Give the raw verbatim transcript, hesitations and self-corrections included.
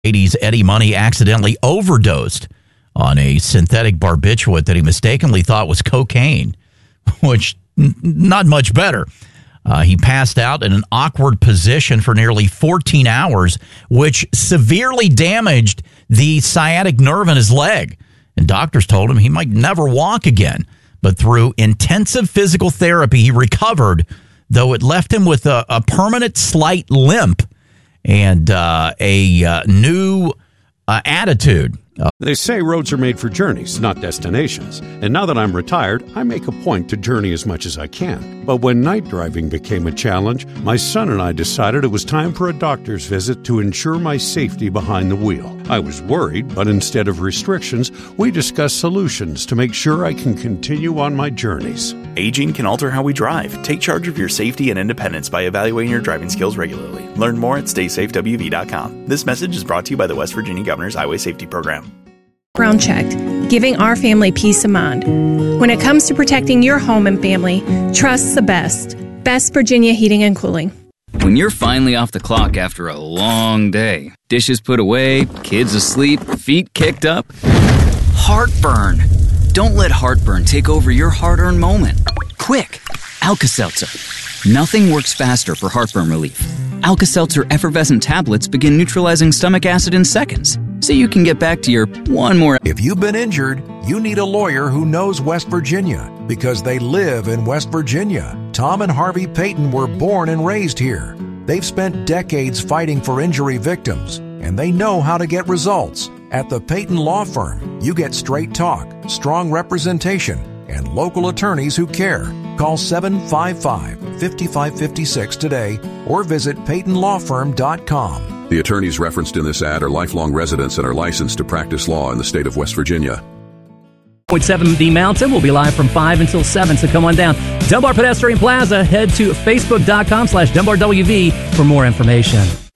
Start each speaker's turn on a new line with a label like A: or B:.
A: eighties Eddie Money accidentally overdosed on a synthetic barbiturate that he mistakenly thought was cocaine, which n- not much better. Uh, he passed out in an awkward position for nearly fourteen hours, which severely damaged the sciatic nerve in his leg. And doctors told him he might never walk again. But through intensive physical therapy, he recovered, though it left him with a, a permanent slight limp and uh, a uh, new uh, attitude.
B: They say roads are made for journeys, not destinations. And now that I'm retired, I make a point to journey as much as I can. But when night driving became a challenge, my son and I decided it was time for a doctor's visit to ensure my safety behind the wheel. I was worried, but instead of restrictions, we discussed solutions to make sure I can continue on my journeys.
C: Aging can alter how we drive. Take charge of your safety and independence by evaluating your driving skills regularly. Learn more at stay safe w v dot com. This message is brought to you by the West Virginia Governor's Highway Safety Program.
D: Background checked, giving our family peace of mind. When it comes to protecting your home and family, trust the best. Best Virginia Heating and Cooling.
E: When you're finally off the clock after a long day, dishes put away, kids asleep, feet kicked up, heartburn. Don't let heartburn take over your hard-earned moment. Quick, Alka-Seltzer. Nothing works faster for heartburn relief. Alka-Seltzer effervescent tablets begin neutralizing stomach acid in seconds, so you can get back to your one more...
F: If you've been injured, you need a lawyer who knows West Virginia, because they live in West Virginia. Tom and Harvey Payton were born and raised here. They've spent decades fighting for injury victims, and they know how to get results. At the Payton Law Firm, you get straight talk, strong representation, and local attorneys who care. Call seven five five, five five five six today or visit payton law firm dot com.
G: The attorneys referenced in this ad are lifelong residents and are licensed to practice law in the state of West Virginia.
H: point seven The Mountain will be live from five until seven, so come on down. Dunbar Pedestrian Plaza. Head to facebook dot com slash Dunbar W V for more information.